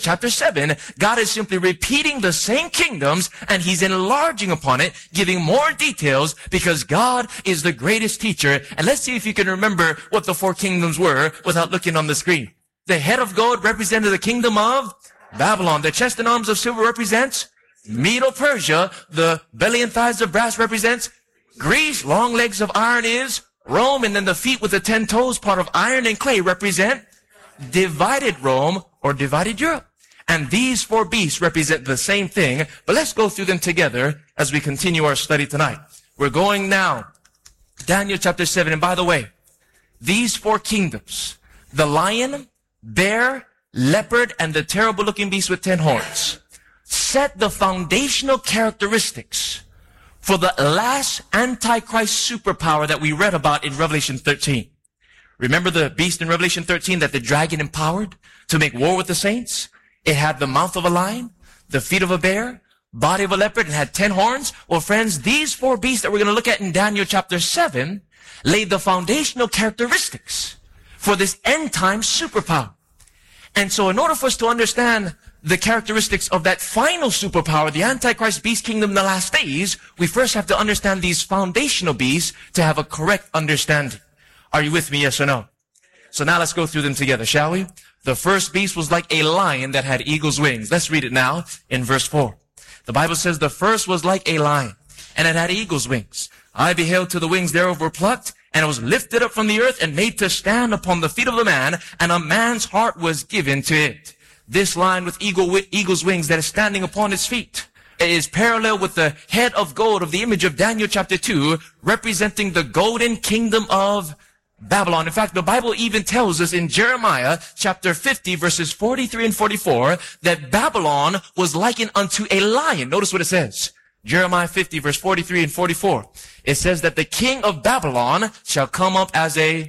chapter 7, God is simply repeating the same kingdoms and he's enlarging upon it, giving more details because God is the greatest teacher. And let's see if you can remember what the 4 kingdoms were without looking on the screen. The head of gold represented the kingdom of Babylon. The chest and arms of silver represents Medo-Persia. The belly and thighs of brass represents Greece. Long legs of iron is Rome. And then the feet with the 10 toes, part of iron and clay, represent divided Rome or divided Europe. And these 4 beasts represent the same thing. But let's go through them together as we continue our study tonight. We're going now, Daniel chapter 7. And by the way, these 4 kingdoms, the lion, bear, leopard, and the terrible looking beast with 10 horns, set the foundational characteristics for the last Antichrist superpower that we read about in Revelation 13. Remember the beast in Revelation 13 that the dragon empowered to make war with the saints? It had the mouth of a lion, the feet of a bear, body of a leopard, and had 10 horns. Well, friends, these 4 beasts that we're going to look at in Daniel chapter 7 laid the foundational characteristics for this end time superpower. And so in order for us to understand the characteristics of that final superpower, the Antichrist beast kingdom in the last days, we first have to understand these foundational beasts to have a correct understanding. Are you with me, yes or no? So now let's go through them together, shall we? The first beast was like a lion that had eagle's wings. Let's read it now in verse 4. The Bible says the first was like a lion, and it had eagle's wings. I beheld till the wings thereof were plucked, and it was lifted up from the earth and made to stand upon the feet of a man, and a man's heart was given to it. This lion with eagle's wings that is standing upon its feet is parallel with the head of gold of the image of Daniel chapter 2, representing the golden kingdom of Babylon. In fact, the Bible even tells us in Jeremiah chapter 50 verses 43 and 44 that Babylon was likened unto a lion. Notice what it says. Jeremiah 50 verse 43 and 44. It says that the king of Babylon shall come up as a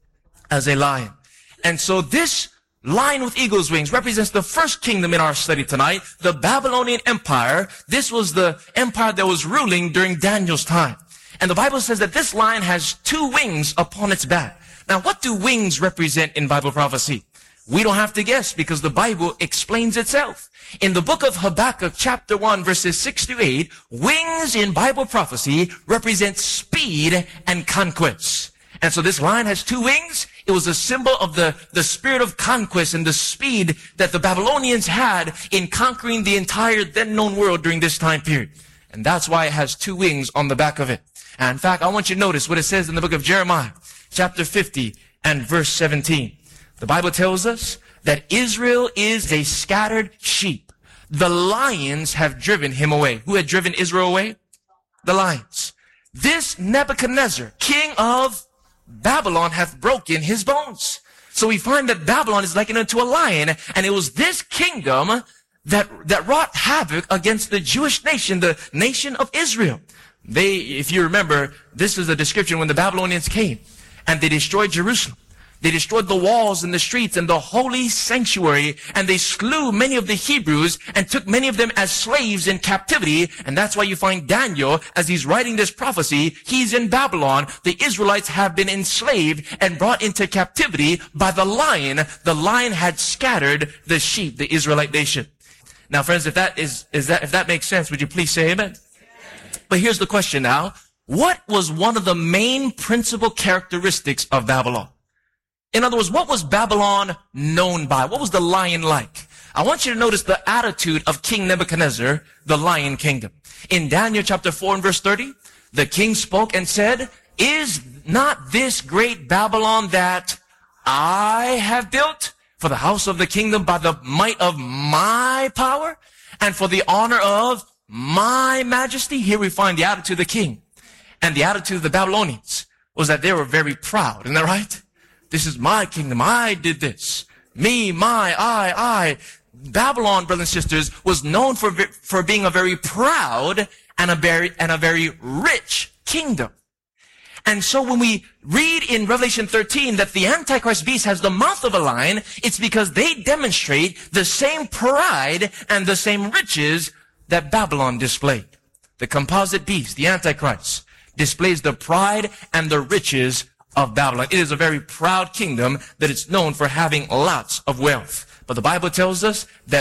lion. And so this lion with eagle's wings represents the first kingdom in our study tonight, the Babylonian Empire. This was the empire that was ruling during Daniel's time. And the Bible says that this lion has 2 wings upon its back. Now, what do wings represent in Bible prophecy? We don't have to guess because the Bible explains itself. In the book of Habakkuk, chapter 1, verses 6 to 8, wings in Bible prophecy represent speed and conquest. And so this lion has 2 wings. It was a symbol of the spirit of conquest and the speed that the Babylonians had in conquering the entire then known world during this time period. And that's why it has 2 wings on the back of it. And in fact, I want you to notice what it says in the book of Jeremiah, chapter 50 and verse 17. The Bible tells us that Israel is a scattered sheep. The lions have driven him away. Who had driven Israel away? The lions. This Nebuchadnezzar, king of Babylon, hath broken his bones. So we find that Babylon is likened unto a lion, and it was this kingdom that wrought havoc against the Jewish nation, the nation of Israel. If you remember, this is a description when the Babylonians came and they destroyed Jerusalem. They destroyed the walls and the streets and the holy sanctuary, and they slew many of the Hebrews and took many of them as slaves in captivity. And that's why you find Daniel, as he's writing this prophecy, he's in Babylon. The Israelites have been enslaved and brought into captivity by the lion. The lion had scattered the sheep, the Israelite nation. Now, friends, if that makes sense, would you please say amen? But here's the question now. What was one of the main principal characteristics of Babylon? In other words, what was Babylon known by? What was the lion like? I want you to notice the attitude of King Nebuchadnezzar, the lion kingdom. In Daniel chapter 4 and verse 30, the king spoke and said, "Is not this great Babylon that I have built for the house of the kingdom by the might of my power and for the honor of my majesty?" Here we find the attitude of the king. And the attitude of the Babylonians was that they were very proud. Isn't that right? This is my kingdom. I did this. Me, my, I. Babylon, brothers and sisters, was known for being a very proud and a very rich kingdom. And so when we read in Revelation 13 that the Antichrist beast has the mouth of a lion, it's because they demonstrate the same pride and the same riches that Babylon displayed. The composite beast, the Antichrist, displays the pride and the riches of Babylon. It is a very proud kingdom that is known for having lots of wealth. But the Bible tells us that